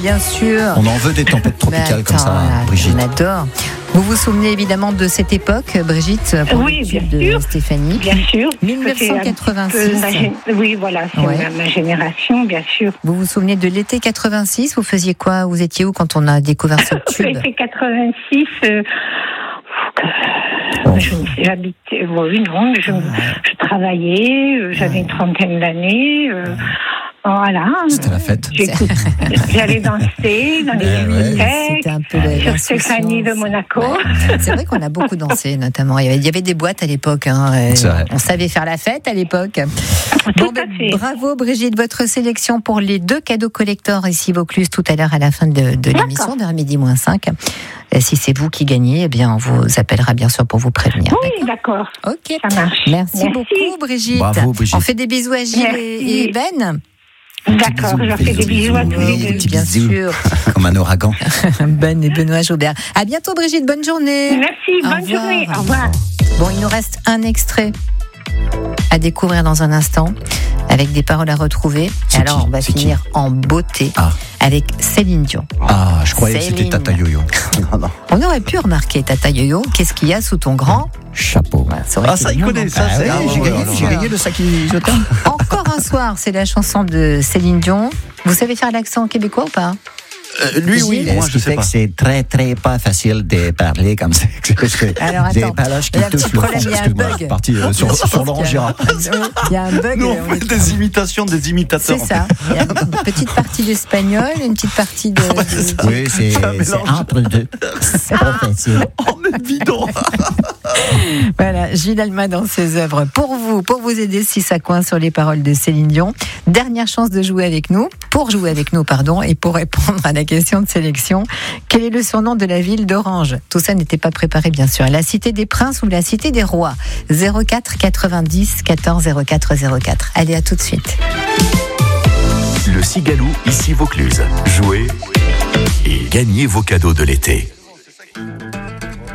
bien sûr. On en veut des tempêtes tropicales comme ça, Brigitte. On adore. Vous vous souvenez évidemment de cette époque, Brigitte, pour Oui, bien de sûr. Stéphanie. Bien sûr. 1986. Oui, voilà, c'est Ouais. ma génération, bien sûr. Vous vous souvenez de l'été 86? Vous faisiez quoi? Vous étiez où quand on a découvert ce tube? L'été 86, j'habitais, oui, non, je travaillais, j'avais une trentaine d'années, voilà. C'était la fête. J'allais danser dans les discothèques, C'était un peu sur Stéphanie de Monaco. Ouais. C'est vrai qu'on a beaucoup dansé, notamment. Il y avait des boîtes à l'époque. C'est vrai. On savait faire la fête à l'époque. Tout à fait. Bravo Brigitte, votre sélection pour les 2 cadeaux collector ici Vaucluse tout à l'heure à la fin de l'émission, vers midi moins 5. Si c'est vous qui gagnez, eh bien on vous appellera bien sûr pour vous prévenir. Oui, d'accord. Ok. Ça marche. Merci beaucoup Brigitte. Bravo, Brigitte. On fait des bisous à Gilles et Ben. D'accord, je leur fais des bisous à tous les deux. Oui, bien sûr. Comme un ouragan. Ben et Benoît Joubert. À bientôt Brigitte, bonne journée. Merci, bonne journée. Au revoir. Bon, il nous reste un extrait à découvrir dans un instant, avec des paroles à retrouver. C'est Alors, qui on va C'est finir en beauté avec Céline Dion. Ah, je croyais que c'était Céline. Tata Yo-Yo. Non. On aurait pu remarquer, Tata Yo-Yo, qu'est-ce qu'il y a sous ton grand Chapeau. Voilà, ça aurait été il bien, connaît non ça. Ah c'est- oui, j'ai gagné le sac isotherme. Encore un soir, c'est la chanson de Céline Dion. Vous savez faire l'accent québécois ou pas? Lui, oui. Moi, je sais pas. C'est très, très pas facile de parler comme ça. Alors, J'ai attends. pas l'âge qui Il y a un touche petit le problème, fond. il y a un Excuse-moi, bug. je suis parti sur Laurent Gérard. Il y a un bug. Nous, on on fait est- des imitations des imitateurs. C'est ça. Il y a une petite partie d'espagnol, une petite partie de. Oui, c'est un mélange. entre deux. C'est pas facile. Oh, mais bidon. Voilà, Gilles Alma dans ses œuvres. Pour vous aider si ça coince sur les paroles de Céline Dion. Dernière chance de jouer avec nous, et pour répondre à la question de sélection. Quel est le surnom de la ville d'Orange? Tout ça n'était pas préparé, bien sûr. La cité des princes ou la cité des rois? 04 90 14 04 04. Allez, à tout de suite. Le Cigalou, ici Vaucluse. Jouez et gagnez vos cadeaux de l'été.